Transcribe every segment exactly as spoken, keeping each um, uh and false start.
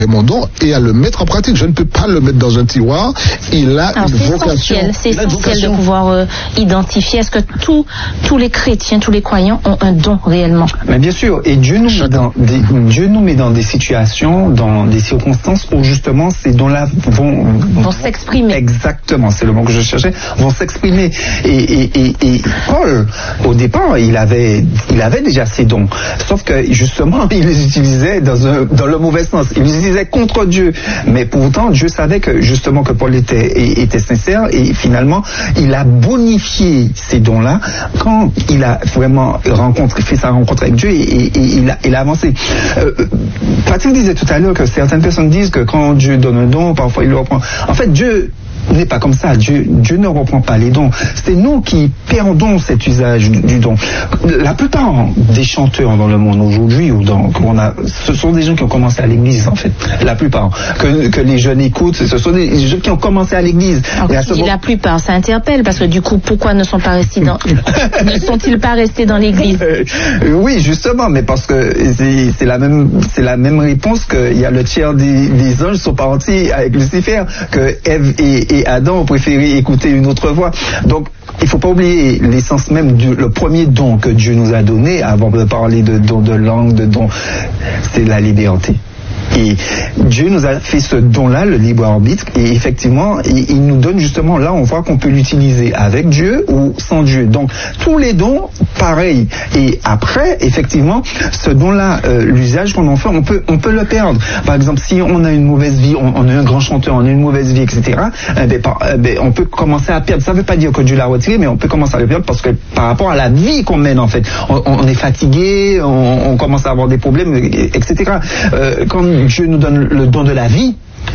mon don et à le mettre en pratique. Je ne peux pas le mettre dans un tiroir. Il a Alors, une c'est vocation. Essentiel, c'est essentiel vocation. de pouvoir euh, identifier. Est-ce que tous tous les chrétiens, tous les croyants ont un don réellement? Mais bien sûr, et Dieu nous met dans des, Dieu nous met dans des situations, dans des circonstances où justement ces dons-là vont, vont, vont s'exprimer. Exactement, c'est le mot que je cherchais. Vont s'exprimer. Et, et, et, et Paul, au départ, il avait, il avait déjà ces dons. Sauf que justement, il les utilisait dans un, dans le mauvais sens. Il les utilisait contre Dieu. Mais pourtant, Dieu savait que justement que Paul était, était sincère et finalement, il a bonifié ces dons-là quand il a vraiment rencontré, fait sa rencontre avec Dieu et, et, et il, a, il a avancé. Euh, Patrick disait tout à l'heure que certaines personnes disent que quand Dieu donne un don, parfois il le reprend. En fait, Dieu n'est pas comme ça. Dieu, Dieu ne reprend pas les dons. C'est nous qui perdons cet usage du, du don. La plupart des chanteurs dans le monde aujourd'hui, ou dans, on a, ce sont des gens qui ont commencé à l'église, en fait. La plupart. Que, que les jeunes écoutent, ce sont des gens qui ont commencé à l'église. Alors, et si la plupart, ça interpelle, parce que du coup, pourquoi ne sont pas restés dans, ne sont-ils pas restés dans l'église? euh, Oui, justement, mais parce que c'est, c'est la même, c'est la même réponse qu'il y a le tiers des, des anges sont partis avec Lucifer, que Ève et et Adam ont préféré écouter une autre voix. Donc, il ne faut pas oublier l'essence même du le premier don que Dieu nous a donné, avant de parler de don de langue, de don, c'est la liberté. Et Dieu nous a fait ce don-là, le libre arbitre, et effectivement, il, il nous donne justement, là, on voit qu'on peut l'utiliser avec Dieu ou sans Dieu. Donc, tous les dons, pareil. Et après, effectivement, ce don-là, euh, l'usage qu'on en fait, on peut, on peut le perdre. Par exemple, si on a une mauvaise vie, on, on est un grand chanteur, on a une mauvaise vie, et cetera, eh ben, par, eh ben, on peut commencer à perdre. Ça ne veut pas dire que Dieu l'a retiré, mais on peut commencer à le perdre parce que par rapport à la vie qu'on mène, en fait, on, on est fatigué, on, on commence à avoir des problèmes, et cetera. Euh, quand Dieu nous donne le don de la vie,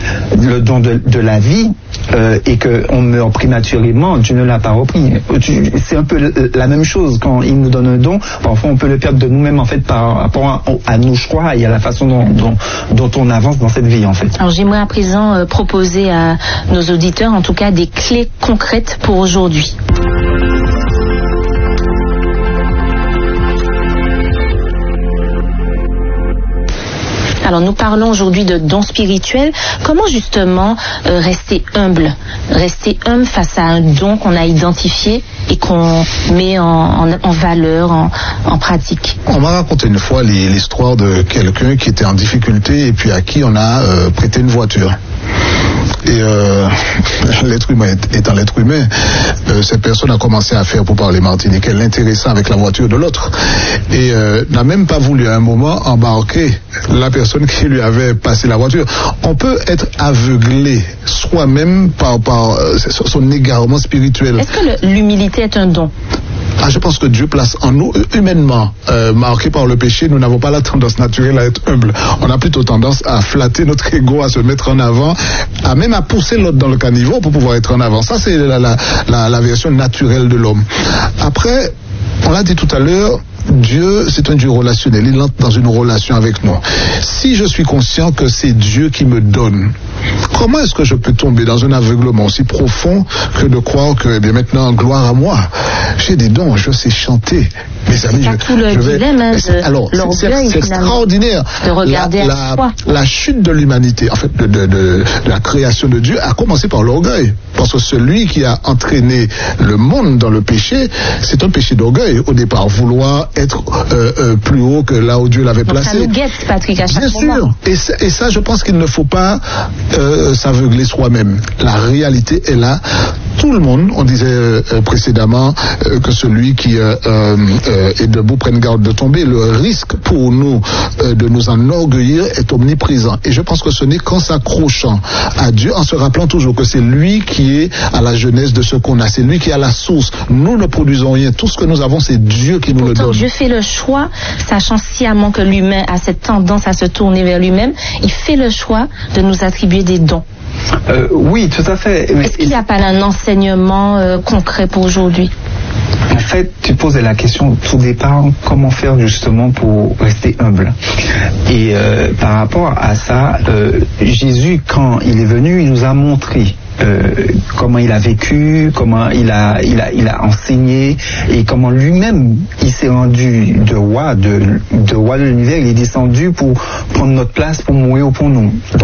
le don de, de la vie, euh, et qu'on meurt prématurément, Dieu ne l'a pas repris. C'est un peu la même chose quand il nous donne un don. Parfois, on peut le perdre de nous-mêmes, en fait, par rapport à, à nos choix et à la façon dont, dont, dont on avance dans cette vie, en fait. Alors, j'aimerais à présent euh, proposer à nos auditeurs, en tout cas, des clés concrètes pour aujourd'hui. Alors nous parlons aujourd'hui de dons spirituels. Comment justement euh, rester humble, rester humble face à un don qu'on a identifié et qu'on met en, en, en valeur, en, en pratique? On m'a raconté une fois l'histoire de quelqu'un qui était en difficulté et puis à qui on a euh, prêté une voiture. Et euh, l'être humain étant l'être humain, euh, cette personne a commencé à faire, pour parler martiniquais, l'intéressant avec la voiture de l'autre. Et euh, n'a même pas voulu à un moment embarquer la personne qui lui avait passé la voiture. On peut être aveuglé soi-même par, par euh, son égarement spirituel. Est-ce que le, l'humilité est un don? Ah, je pense que Dieu place en nous, humainement, euh, marqués par le péché, nous n'avons pas la tendance naturelle à être humble. On a plutôt tendance à flatter notre ego, à se mettre en avant, à même à pousser l'autre dans le caniveau pour pouvoir être en avant. Ça, c'est la, la, la, la version naturelle de l'homme. Après, on l'a dit tout à l'heure, Dieu, c'est un Dieu relationnel. Il entre dans une relation avec nous. Si je suis conscient que c'est Dieu qui me donne, comment est-ce que je peux tomber dans un aveuglement aussi profond que de croire que, eh bien, maintenant, gloire à moi, j'ai des dons, je sais chanter. Mes amis, c'est pas je, tout le je vais... dilemme, hein, de alors, c'est, c'est, c'est extraordinaire. De regarder la, à la, soi. La chute de l'humanité, en fait, de, de, de, de la création de Dieu a commencé par l'orgueil. Parce que celui qui a entraîné le monde dans le péché, c'est un péché d'orgueil. Au départ, vouloir être euh, euh, plus haut que là où Dieu l'avait donc placé. Ça nous guette, Patrick, à chaque Bien moment. sûr. Et, et ça, je pense qu'il ne faut pas euh, s'aveugler soi-même. La réalité est là. Tout le monde, on disait euh, précédemment euh, que celui qui euh, euh, est debout prenne garde de tomber. Le risque pour nous euh, de nous enorgueillir est omniprésent. Et je pense que ce n'est qu'en s'accrochant à Dieu, en se rappelant toujours que c'est lui qui est à la genèse de ce qu'on a. C'est lui qui est à la source. Nous ne produisons rien. Tout ce que nous avons, c'est Dieu qui nous Pourtant, le donne. Dieu fait le choix, sachant sciemment que l'humain a cette tendance à se tourner vers lui-même. Il fait le choix de nous attribuer des dons. Euh, oui, tout à fait. Est-ce qu'il n'y a pas un enseignement euh, concret pour aujourd'hui? fait, tu posais la question au tout départ, comment faire justement pour rester humble. Et euh, par rapport à ça, euh, Jésus, quand il est venu, il nous a montré Euh, comment il a vécu, comment il a, il a, il a enseigné et comment lui-même il s'est rendu de roi, de, de roi de l'univers. Il est descendu pour prendre notre place, pour mourir pour nous. Donc,